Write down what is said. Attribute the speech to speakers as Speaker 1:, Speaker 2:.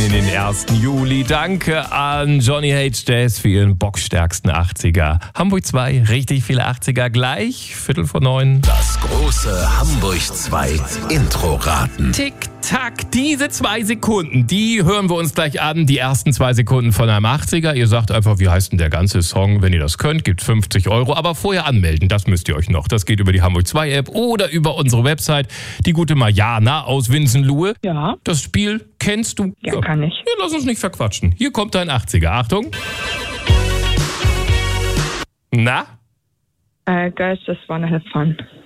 Speaker 1: in den 1. Juli. Danke an Johnny H. Jazz für ihren bockstärksten 80er. Hamburg 2, richtig viele 80er gleich. 8:45.
Speaker 2: Das große Hamburg 2 Intro-Raten.
Speaker 1: Tick-Tack, diese 2 Sekunden, die hören wir uns gleich an. Die ersten 2 Sekunden von einem 80er. Ihr sagt einfach, wie heißt denn der ganze Song? Wenn ihr das könnt, gibt 50 €. Aber vorher anmelden, das müsst ihr euch noch. Das geht über die Hamburg 2 App oder über unsere Website. Die gute Mariana aus Winsenlohe.
Speaker 3: Ja.
Speaker 1: Das Spiel kennst du?
Speaker 3: Ja, kann ich.
Speaker 1: Ja, lass uns nicht verquatschen. Hier kommt dein 80er. Achtung. Na?
Speaker 3: Girls just wanna have fun.